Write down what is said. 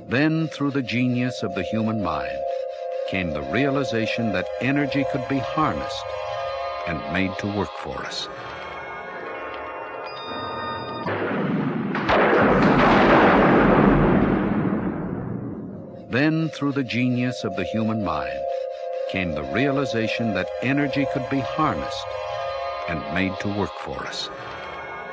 Then, through the genius of the human mind, came the realization that energy could be harnessed and made to work for us. Then, through the genius of the human mind, came the realization that energy could be harnessed and made to work for us.